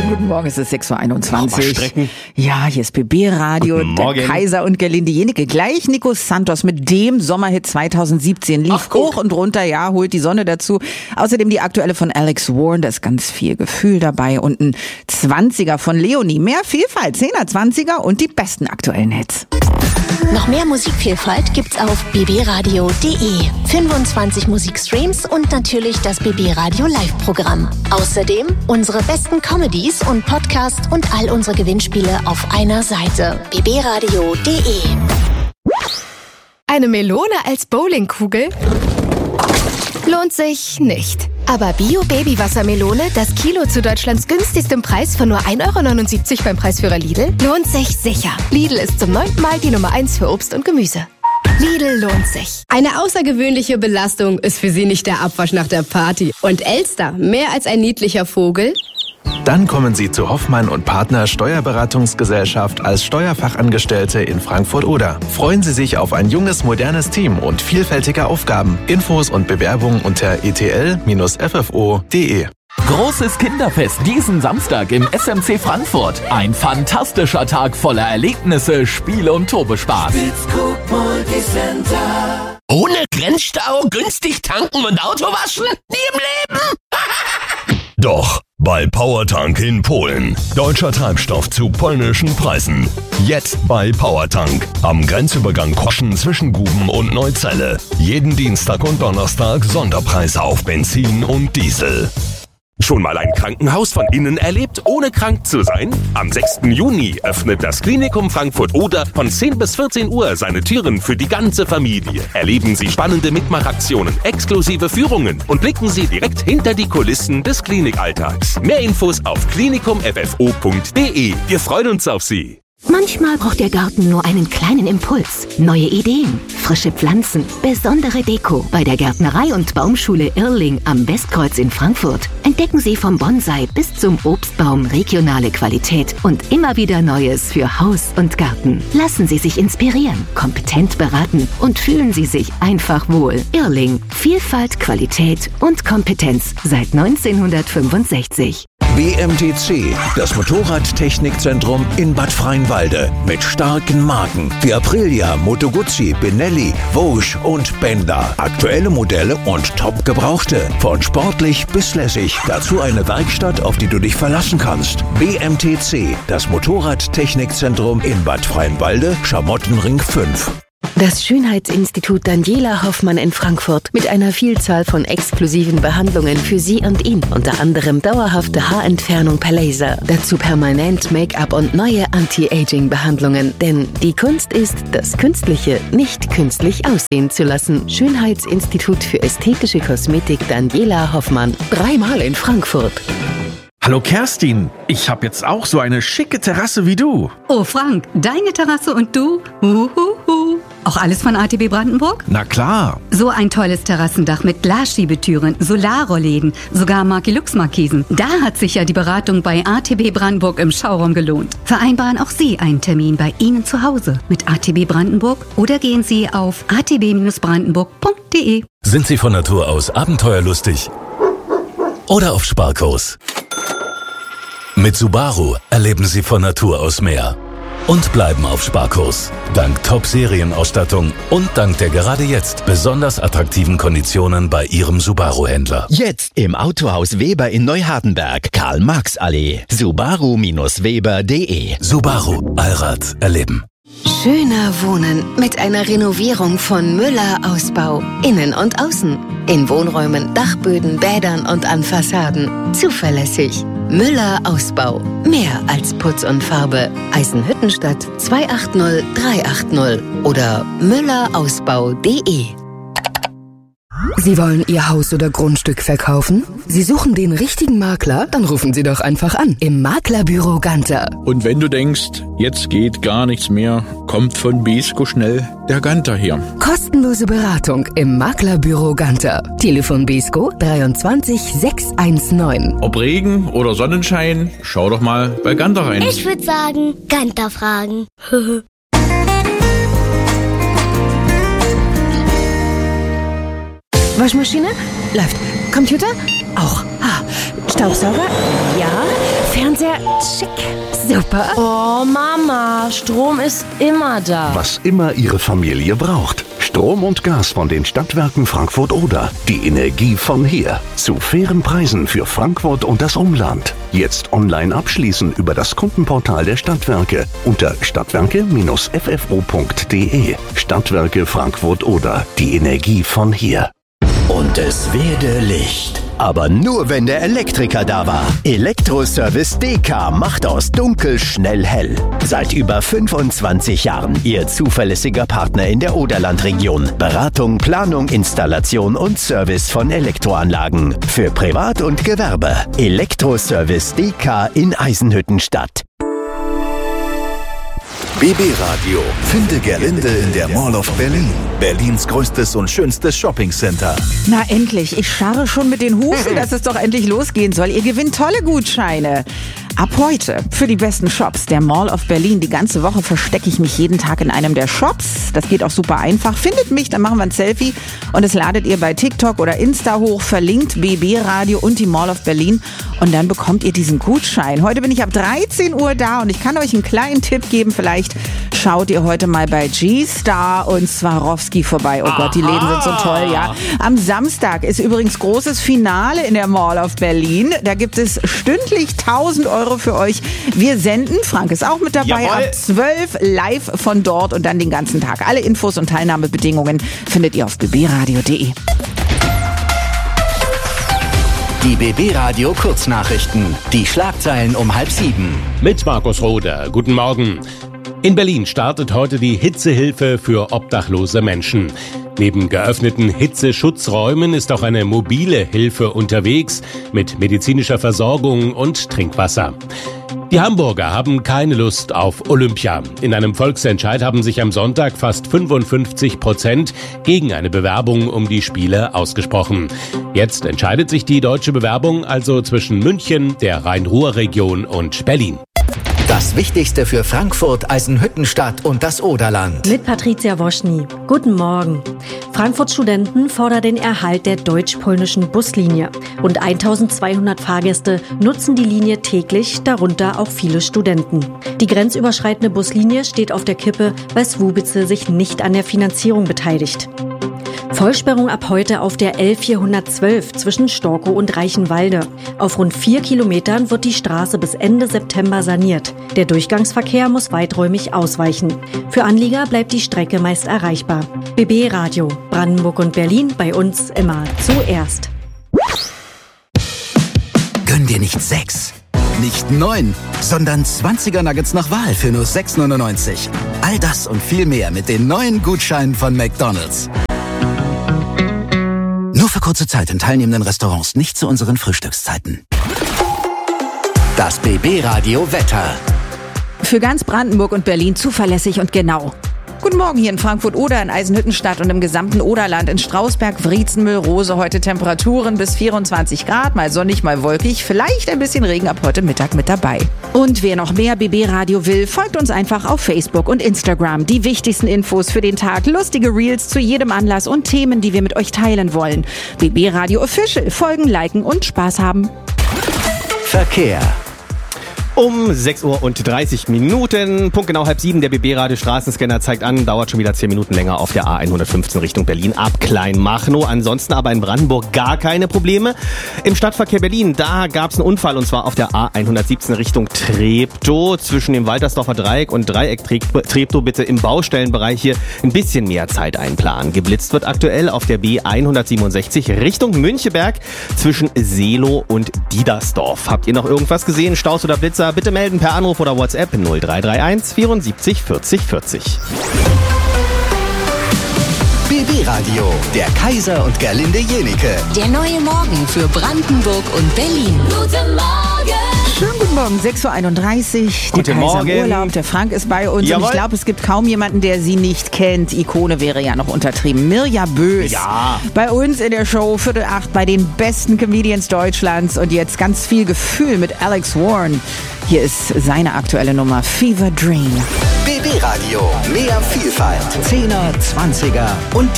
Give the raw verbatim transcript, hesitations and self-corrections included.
Schönen guten Morgen, es ist sechs Uhr einundzwanzig. Strecken. Ja, hier ist B B Radio, der Kaiser und Gerlinde Jenecke. Gleich Nico Santos mit dem Sommerhit zweitausendsiebzehn. Lief Ach, hoch und runter, ja, holt die Sonne dazu. Außerdem die aktuelle von Alex Warren, da ist ganz viel Gefühl dabei. Und ein Zwanziger von Leonie. Mehr Vielfalt, Zehner, Zwanziger und die besten aktuellen Hits. Noch mehr Musikvielfalt gibt's auf b b radio punkt d e. fünfundzwanzig Musikstreams und natürlich das B B Radio Live-Programm. Außerdem unsere besten Comedies und Podcasts und all unsere Gewinnspiele auf einer Seite. b b radio punkt d e. Eine Melone als Bowlingkugel? Lohnt sich nicht. Aber Bio-Baby-Wassermelone, das Kilo zu Deutschlands günstigstem Preis von nur ein Euro neunundsiebzig beim Preisführer Lidl, lohnt sich sicher. Lidl ist zum neunten Mal die Nummer eins für Obst und Gemüse. Lidl lohnt sich. Eine außergewöhnliche Belastung ist für Sie nicht der Abwasch nach der Party. Und Elster, mehr als ein niedlicher Vogel? Dann kommen Sie zu Hoffmann und Partner Steuerberatungsgesellschaft als Steuerfachangestellte in Frankfurt-Oder. Freuen Sie sich auf ein junges, modernes Team und vielfältige Aufgaben. Infos und Bewerbungen unter e t l Bindestrich f f o punkt d e. Großes Kinderfest diesen Samstag im S M C Frankfurt. Ein fantastischer Tag voller Erlebnisse, Spiele und Turbospaß. Ohne Grenzstau, günstig tanken und Auto waschen? Nie im Leben! Doch, bei PowerTank in Polen. Deutscher Treibstoff zu polnischen Preisen. Jetzt bei PowerTank. Am Grenzübergang Koschen zwischen Guben und Neuzelle. Jeden Dienstag und Donnerstag Sonderpreise auf Benzin und Diesel. Schon mal ein Krankenhaus von innen erlebt, ohne krank zu sein? Am sechsten Juni öffnet das Klinikum Frankfurt-Oder von zehn bis vierzehn Uhr seine Türen für die ganze Familie. Erleben Sie spannende Mitmachaktionen, exklusive Führungen und blicken Sie direkt hinter die Kulissen des Klinikalltags. Mehr Infos auf klinikum f f o punkt d e. Wir freuen uns auf Sie. Manchmal braucht der Garten nur einen kleinen Impuls. Neue Ideen, frische Pflanzen, besondere Deko. Bei der Gärtnerei und Baumschule Irrling am Westkreuz in Frankfurt entdecken Sie vom Bonsai bis zum Obstbaum regionale Qualität und immer wieder Neues für Haus und Garten. Lassen Sie sich inspirieren, kompetent beraten und fühlen Sie sich einfach wohl. Irrling. Vielfalt, Qualität und Kompetenz seit neunzehnhundertfünfundsechzig. B M T C, das Motorradtechnikzentrum in Bad Freienwalde. Mit starken Marken wie Aprilia, Moto Guzzi, Benelli, Vosges und Benda. Aktuelle Modelle und top gebrauchte. Von sportlich bis lässig. Dazu eine Werkstatt, auf die du dich verlassen kannst. B M T C, das Motorradtechnikzentrum in Bad Freienwalde, Schamottenring fünf. Das Schönheitsinstitut Daniela Hoffmann in Frankfurt mit einer Vielzahl von exklusiven Behandlungen für Sie und ihn. Unter anderem dauerhafte Haarentfernung per Laser. Dazu permanent Make-up und neue Anti-Aging-Behandlungen. Denn die Kunst ist, das Künstliche nicht künstlich aussehen zu lassen. Schönheitsinstitut für ästhetische Kosmetik Daniela Hoffmann. Dreimal in Frankfurt. Hallo Kerstin, ich habe jetzt auch so eine schicke Terrasse wie du. Oh Frank, deine Terrasse und du? Uhuhu. Auch alles von A T B Brandenburg? Na klar. So ein tolles Terrassendach mit Glasschiebetüren, Solarrollläden, sogar Markilux-Markisen. Da hat sich ja die Beratung bei A T B Brandenburg im Schauraum gelohnt. Vereinbaren auch Sie einen Termin bei Ihnen zu Hause mit A T B Brandenburg oder gehen Sie auf a t b brandenburg punkt d e. Sind Sie von Natur aus abenteuerlustig oder auf Sparkurs? Mit Subaru erleben Sie von Natur aus mehr und bleiben auf Sparkurs. Dank Top-Serienausstattung und dank der gerade jetzt besonders attraktiven Konditionen bei Ihrem Subaru-Händler. Jetzt im Autohaus Weber in Neuhardenberg, Karl-Marx-Allee. Subaru Weber punkt d e. Subaru. Allrad erleben. Schöner Wohnen mit einer Renovierung von Müller Ausbau. Innen und außen. In Wohnräumen, Dachböden, Bädern und an Fassaden. Zuverlässig. Müller Ausbau. Mehr als Putz und Farbe. Eisenhüttenstadt zwei acht null drei acht null oder müller ausbau punkt d e. Sie wollen Ihr Haus oder Grundstück verkaufen? Sie suchen den richtigen Makler? Dann rufen Sie doch einfach an im Maklerbüro Ganter. Und wenn du denkst, jetzt geht gar nichts mehr, kommt von Besko schnell der Ganter her. Kostenlose Beratung im Maklerbüro Ganter. Telefon Besko dreiundzwanzig sechshundertneunzehn. Ob Regen oder Sonnenschein, schau doch mal bei Ganter rein. Ich würde sagen, Ganter fragen. Waschmaschine? Läuft. Computer? Auch. Ah. Staubsauger? Ja. Fernseher, schick, super. Oh Mama, Strom ist immer da. Was immer Ihre Familie braucht. Strom und Gas von den Stadtwerken Frankfurt Oder. Die Energie von hier. Zu fairen Preisen für Frankfurt und das Umland. Jetzt online abschließen über das Kundenportal der Stadtwerke unter stadtwerke Bindestrich f f o punkt d e. Stadtwerke Frankfurt Oder. Die Energie von hier. Und es werde Licht. Aber nur, wenn der Elektriker da war. Elektroservice D K macht aus dunkel schnell hell. Seit über fünfundzwanzig Jahren Ihr zuverlässiger Partner in der Oderlandregion. Beratung, Planung, Installation und Service von Elektroanlagen. Für Privat und Gewerbe. Elektroservice D K in Eisenhüttenstadt. B B Radio. Finde Gerlinde in der Mall of Berlin. Berlins größtes und schönstes Shoppingcenter. Na endlich, ich scharre schon mit den Hufen, dass es doch endlich losgehen soll. Ihr gewinnt tolle Gutscheine. Ab heute für die besten Shops der Mall of Berlin. Die ganze Woche verstecke ich mich jeden Tag in einem der Shops. Das geht auch super einfach. Findet mich, dann machen wir ein Selfie und das ladet ihr bei TikTok oder Insta hoch. Verlinkt B B Radio und die Mall of Berlin und dann bekommt ihr diesen Gutschein. Heute bin ich ab dreizehn Uhr da und ich kann euch einen kleinen Tipp geben. Vielleicht schaut ihr heute mal bei G-Star und Swarovski vorbei. Oh Gott, die Läden sind so toll, ja. Am Samstag ist übrigens großes Finale in der Mall of Berlin. Da gibt es stündlich tausend Euro für euch. Wir senden, Frank ist auch mit dabei, Jawohl. ab zwölf live von dort und dann den ganzen Tag. Alle Infos und Teilnahmebedingungen findet ihr auf b b radio punkt d e. Die B B Radio Kurznachrichten. Die Schlagzeilen um halb sieben. Mit Markus Roder. Guten Morgen. In Berlin startet heute die Hitzehilfe für obdachlose Menschen. Neben geöffneten Hitzeschutzräumen ist auch eine mobile Hilfe unterwegs mit medizinischer Versorgung und Trinkwasser. Die Hamburger haben keine Lust auf Olympia. In einem Volksentscheid haben sich am Sonntag fast fünfundfünfzig Prozent gegen eine Bewerbung um die Spiele ausgesprochen. Jetzt entscheidet sich die deutsche Bewerbung also zwischen München, der Rhein-Ruhr-Region und Berlin. Das Wichtigste für Frankfurt, Eisenhüttenstadt und das Oderland. Mit Patricia Woschny. Guten Morgen. Frankfurts Studenten fordern den Erhalt der deutsch-polnischen Buslinie. Rund eintausendzweihundert Fahrgäste nutzen die Linie täglich, darunter auch viele Studenten. Die grenzüberschreitende Buslinie steht auf der Kippe, weil Słubice sich nicht an der Finanzierung beteiligt. Vollsperrung ab heute auf der L vierhundertzwölf zwischen Storkow und Reichenwalde. Auf rund vier Kilometern wird die Straße bis Ende September saniert. Der Durchgangsverkehr muss weiträumig ausweichen. Für Anlieger bleibt die Strecke meist erreichbar. B B Radio, Brandenburg und Berlin, bei uns immer zuerst. Gönn dir nicht sechs, nicht neun, sondern zwanziger Nuggets nach Wahl für nur sechs neunundneunzig. All das und viel mehr mit den neuen Gutscheinen von McDonald's. Nur für kurze Zeit in teilnehmenden Restaurants, nicht zu unseren Frühstückszeiten. Das B B Radio Wetter. Für ganz Brandenburg und Berlin zuverlässig und genau. Guten Morgen hier in Frankfurt-Oder, in Eisenhüttenstadt und im gesamten Oderland. In Strausberg, Wriezen, Müllrose heute Temperaturen bis vierundzwanzig Grad, mal sonnig, mal wolkig. Vielleicht ein bisschen Regen ab heute Mittag mit dabei. Und wer noch mehr B B Radio will, folgt uns einfach auf Facebook und Instagram. Die wichtigsten Infos für den Tag, lustige Reels zu jedem Anlass und Themen, die wir mit euch teilen wollen. B B Radio Official. Folgen, liken und Spaß haben. Verkehr. Um sechs Uhr und dreißig Minuten, punktgenau halb sieben, der B B Radio Straßenscanner zeigt an, dauert schon wieder zehn Minuten länger auf der A hundertfünfzehn Richtung Berlin ab Kleinmachnow. Ansonsten aber in Brandenburg gar keine Probleme. Im Stadtverkehr Berlin, da gab es einen Unfall und zwar auf der A hundertsiebzehn Richtung Treptow. Zwischen dem Waltersdorfer Dreieck und Dreieck Treptow bitte im Baustellenbereich hier ein bisschen mehr Zeit einplanen. Geblitzt wird aktuell auf der B hundertsiebenundsechzig Richtung Müncheberg zwischen Seelow und Diedersdorf. Habt ihr noch irgendwas gesehen? Staus oder Blitzer? Bitte melden per Anruf oder WhatsApp null drei drei eins vierundsiebzig vierzig vierzig. B B Radio, der Kaiser und Gerlinde Jenike. Der neue Morgen für Brandenburg und Berlin. Guten Morgen! Schönen guten Morgen, sechs Uhr einunddreißig. Der Guten Kaiser Morgen. im Urlaub, der Frank ist bei uns. Jawohl. Und ich glaube, es gibt kaum jemanden, der sie nicht kennt. Ikone wäre ja noch untertrieben. Mirja Bös. Ja. Bei uns in der Show Viertel acht bei den besten Comedians Deutschlands. Und jetzt ganz viel Gefühl mit Alex Warren. Hier ist seine aktuelle Nummer Fever Dream. B B Radio, mehr Vielfalt. Zehner, Zwanziger und